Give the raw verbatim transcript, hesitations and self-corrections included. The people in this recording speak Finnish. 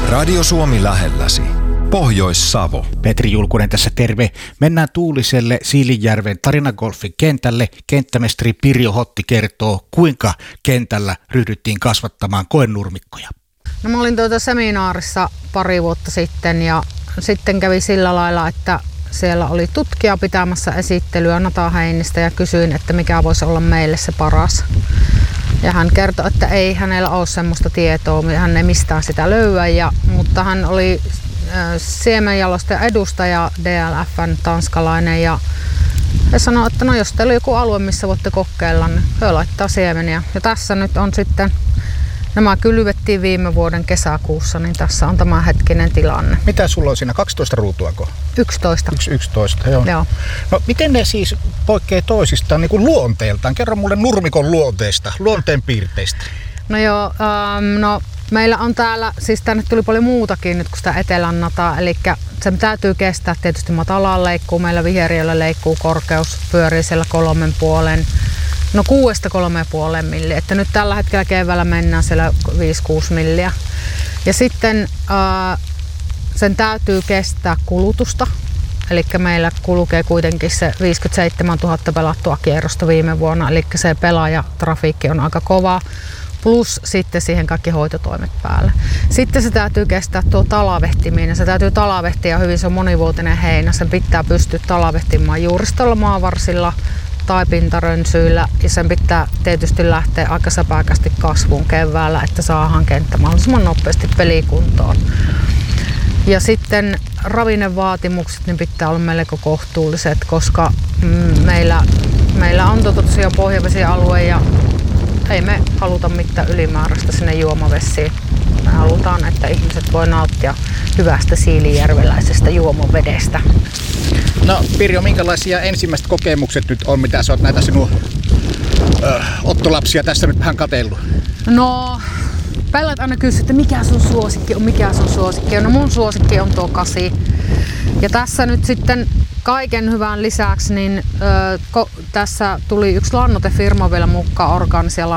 Radio Suomi lähelläsi. Pohjois-Savo. Petri Julkunen tässä terve. Mennään tuuliselle Siilinjärven Tarinagolfin kentälle. Kenttämestari Pirjo Hotti kertoo, kuinka kentällä ryhdyttiin kasvattamaan koenurmikkoja. No mä olin tuota seminaarissa pari vuotta sitten ja sitten kävi sillä lailla, että siellä oli tutkija pitämässä esittelyä Nata Heinistä ja kysyin, että mikä voisi olla meille se paras. Ja hän kertoi, että ei hänellä ole semmoista tietoa, hän ei mistään sitä löyä, ja, mutta hän oli siemenjalostajan edustaja, D L F:n tanskalainen, ja he sanoi, että no jos teillä on joku alue, missä voitte kokeilla, niin he laittaa siemeniä. Ja tässä nyt on sitten, nämä kylvettiin viime vuoden kesäkuussa, niin tässä on tämä hetkinen tilanne. Mitä sulla on siinä, kaksitoista ruutuako? yksitoista. Yksi, yksitoista, joo. joo. No miten ne siis poikkeaa toisistaan niin kuin luonteeltaan? Kerro mulle nurmikon luonteesta, luonteen piirteistä. No joo, ähm, no meillä on täällä, siis tänne tuli paljon muutakin nyt kuin sitä etelän nataa, eli se täytyy kestää tietysti matalaan leikkuu, meillä viheriöllä leikkuu korkeus pyörii siellä kolmen puolen, no kuudesta kolmeen puoleen milliä, että nyt tällä hetkellä keväällä mennään siellä viisi kuusi milliä. Ja sitten äh, sen täytyy kestää kulutusta, eli meillä kulkee kuitenkin se viisikymmentäseitsemäntuhatta pelattua kierrosta viime vuonna, eli se pelaajatrafiikki on aika kova. Plus sitten siihen kaikki hoitotoimet päälle. Sitten se täytyy kestää tuo talavehtiminen. Se täytyy talavehtiä hyvin, se on monivuotinen heinä. Sen pitää pystyä talavehtimaan juuristolla, maavarsilla tai pintarönsyillä. Ja sen pitää tietysti lähteä aika säpäkästi kasvuun keväällä, että saadaan kenttä mahdollisimman nopeasti pelikuntoon. Ja sitten ravinnevaatimukset niin pitää olla melko kohtuulliset, koska mm, meillä, meillä on tosiaan pohjavesialue ja ei me haluta mitään ylimääräistä sinne juomavesiin. Me halutaan, että ihmiset voi nauttia hyvästä siilinjärveläisestä juomavedestä. No Pirjo, minkälaisia ensimmäiset kokemukset nyt on, mitä sä oot näitä sinun ö, ottolapsia tässä nyt vähän katsellut? No, pellät aina kysyy, että mikä sun suosikki on, mikä sun suosikki on. No mun suosikki on tuo kasi. Ja tässä nyt sitten kaiken hyvän lisäksi, niin ö, ko, tässä tuli yksi lannoitefirma vielä mukaan, orgaanisia